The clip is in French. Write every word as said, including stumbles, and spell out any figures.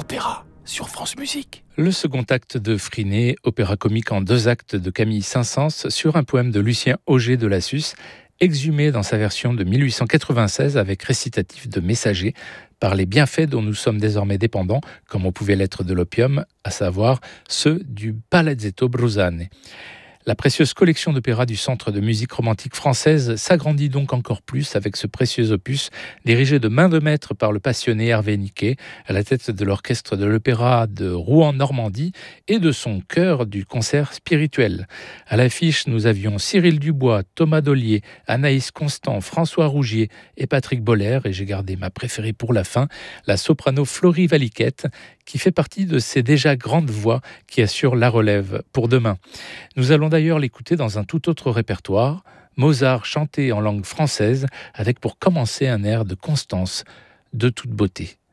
l'opéra sur France Musique. Le second acte de Freinet, opéra comique en deux actes de Camille Saint-Saëns sur un poème de Lucien Auger de Lassus, exhumé dans sa version de mille huit cent quatre-vingt-seize avec récitatif de Messager, par les bienfaits dont nous sommes désormais dépendants, comme on pouvait l'être de l'opium, à savoir ceux du Palazzetto Bruzane. La précieuse collection d'opéras du Centre de musique romantique française s'agrandit donc encore plus avec ce précieux opus dirigé de main de maître par le passionné Hervé Niquet à la tête de l'orchestre de l'opéra de Rouen-Normandie et de son chœur du concert spirituel. À l'affiche, nous avions Cyril Dubois, Thomas Dollier, Anaïs Constant, François Rougier et Patrick Boller, et j'ai gardé ma préférée pour la fin, la soprano Florie Valiquette, qui fait partie de ces déjà grandes voix qui assurent la relève pour demain. Nous allons d'ailleurs l'écouter dans un tout autre répertoire, Mozart chanté en langue française, avec pour commencer un air de Constance, de toute beauté.